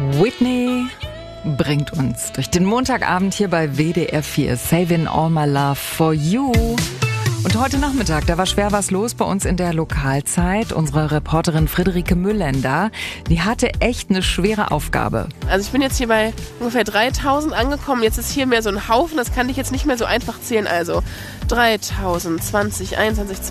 Whitney bringt uns durch den Montagabend hier bei WDR 4. Saving all my love for you. Und heute Nachmittag, da war schwer was los bei uns in der Lokalzeit. Unsere Reporterin Friederike Müllender, die hatte echt eine schwere Aufgabe. Also ich bin jetzt hier bei ungefähr 3000 angekommen. Jetzt ist hier mehr so ein Haufen, das kann ich jetzt nicht mehr so einfach zählen. Also 3000, 20, 21,